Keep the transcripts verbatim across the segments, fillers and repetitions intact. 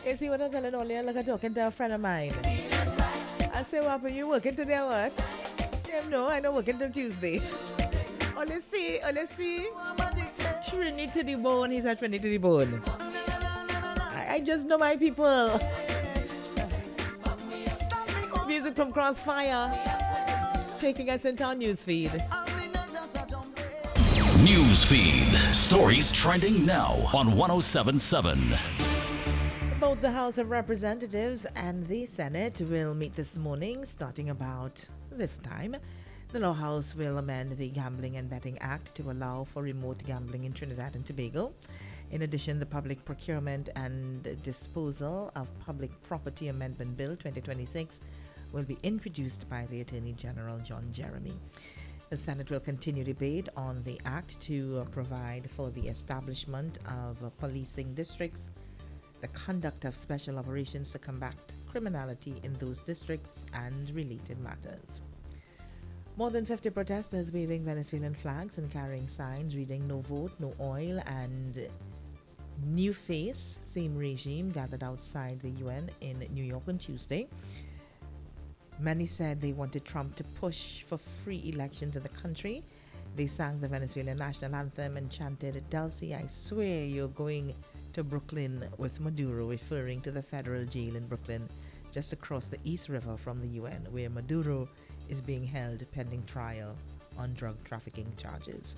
You see what I'm telling all you? Like I'm talking to a friend of mine. I say, what when you working today or what? Them no, I don't working till Tuesday. Only see, only see. Trinity to the bone, he's a Trinity to the bone. I, I just know my people. Music from Crossfire. Taking us into our newsfeed. Newsfeed. Stories trending now on one oh seven point seven. Both the House of Representatives and the Senate will meet this morning, starting about this time. The Law House will amend the Gambling and Betting Act to allow for remote gambling in Trinidad and Tobago. In addition, the Public Procurement and Disposal of Public Property Amendment Bill twenty twenty-six will be introduced by the Attorney General John Jeremy. The Senate will continue debate on the act to uh, provide for the establishment of uh, policing districts, the conduct of special operations to combat criminality in those districts, and related matters. More than fifty protesters waving Venezuelan flags and carrying signs reading "No vote, no oil" and "New face, same regime" gathered outside the U N in New York on Tuesday. Many said they wanted Trump to push for free elections in the country. They sang the Venezuelan national anthem and chanted, "Delcy, I swear you're going to Brooklyn with Maduro," referring to the federal jail in Brooklyn, just across the East River from the U N, where Maduro is being held pending trial on drug trafficking charges.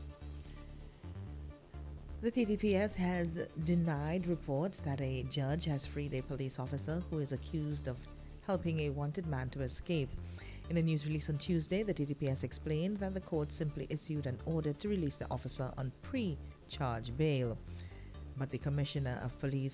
The T T P S has denied reports that a judge has freed a police officer who is accused of helping a wanted man to escape. In a news release on Tuesday, the T T P S explained that the court simply issued an order to release the officer on pre-charge bail. But the Commissioner of Police